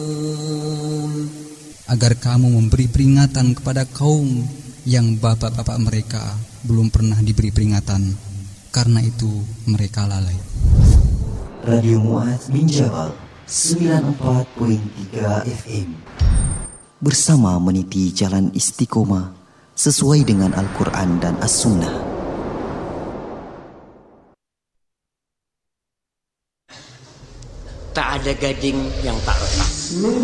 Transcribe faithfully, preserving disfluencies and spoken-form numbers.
agar kamu memberi peringatan kepada kaum yang bapak-bapak mereka belum pernah diberi peringatan, karena itu mereka lalai. Radio Mu'adz bin Jabal sembilan puluh empat koma tiga F M bersama meniti jalan istiqomah sesuai dengan Al-Quran dan As-Sunnah. Tak ada gading yang tak retak.